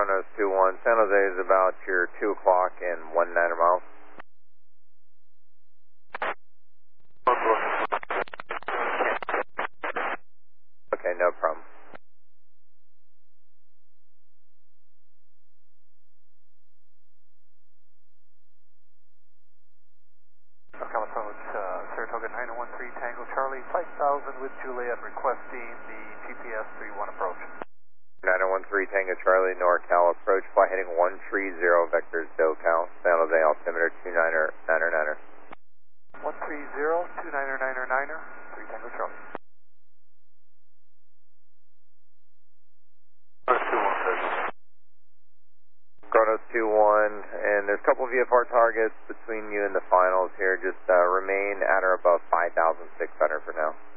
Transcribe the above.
Kronos 2-1. San Jose is about your 2 o'clock and 1-9 miles. Okay, no problem. Coming from Saratoga 9013 Tango Charlie 5000 with Juliet requesting the GPS 31 approach. 9013 Tango Charlie, NorCal approach, fly heading 130 vectors SoCal, San Jose altimeter 29er. 130, 29er, 3 Tango Charlie. Kronos 2-1, and there's a couple of VFR targets between you and the finals here. Just remain at or above 5,600 for now.